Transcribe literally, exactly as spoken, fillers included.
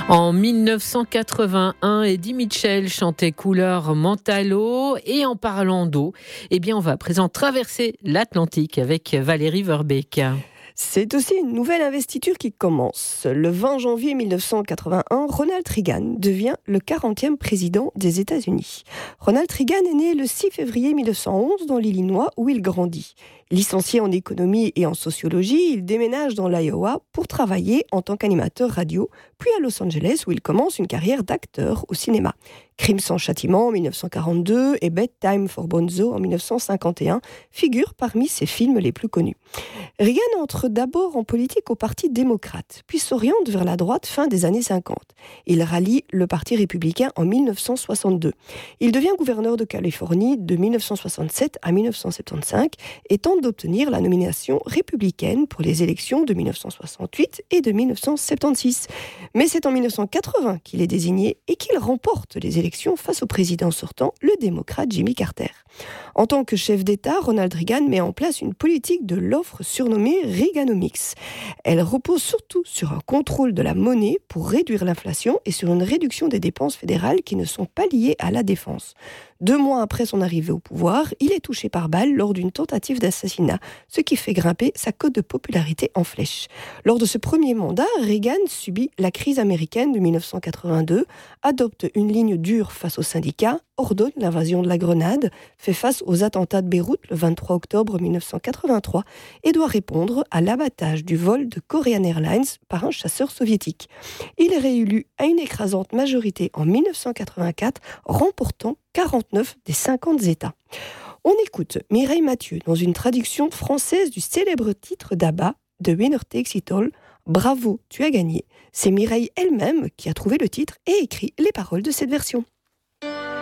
En dix-neuf cent quatre-vingt-un, Eddie Mitchell chantait Couleur Mentalo. Et en parlant d'eau, eh bien, on va à présent traverser l'Atlantique avec Valérie Verbeek. C'est aussi une nouvelle investiture qui commence. Le vingt janvier mille neuf cent quatre-vingt-un, Ronald Reagan devient le quarantième président des États-Unis. Ronald Reagan est né le six février mille neuf cent onze dans l'Illinois où il grandit. Licencié en économie et en sociologie, il déménage dans l'Iowa pour travailler en tant qu'animateur radio, puis à Los Angeles où il commence une carrière d'acteur au cinéma. Crime sans châtiment en mille neuf cent quarante-deux et Bedtime for Bonzo en mille neuf cent cinquante et un figurent parmi ses films les plus connus. Reagan entre d'abord en politique au Parti démocrate, puis s'oriente vers la droite fin des années cinquante. Il rallie le Parti républicain en mille neuf cent soixante-deux. Il devient gouverneur de Californie de mille neuf cent soixante-sept à mille neuf cent soixante-quinze et tente d'obtenir la nomination républicaine pour les élections de mille neuf cent soixante-huit et de mille neuf cent soixante-seize. Mais c'est en mille neuf cent quatre-vingts qu'il est désigné et qu'il remporte les élections face au président sortant, le démocrate Jimmy Carter. En tant que chef d'État, Ronald Reagan met en place une politique de l'offre surnommée Reaganomics. Elle repose surtout sur un contrôle de la monnaie pour réduire l'inflation et sur une réduction des dépenses fédérales qui ne sont pas liées à la défense. Deux mois après son arrivée au pouvoir, il est touché par balle lors d'une tentative d'assassinat, ce qui fait grimper sa cote de popularité en flèche. Lors de ce premier mandat, Reagan subit la crise américaine de mille neuf cent quatre-vingt-deux, adopte une ligne dure face aux syndicats, ordonne l'invasion de la Grenade, fait face aux attentats de Beyrouth le vingt-trois octobre mille neuf cent quatre-vingt-trois et doit répondre à l'abattage du vol de Korean Airlines par un chasseur soviétique. Il est réélu à une écrasante majorité en mille neuf cent quatre-vingt-quatre, remportant quarante-neuf des cinquante États. On écoute Mireille Mathieu dans une traduction française du célèbre titre d'ABBA, The Winner Takes It All, Bravo, tu as gagné. C'est Mireille elle-même qui a trouvé le titre et écrit les paroles de cette version.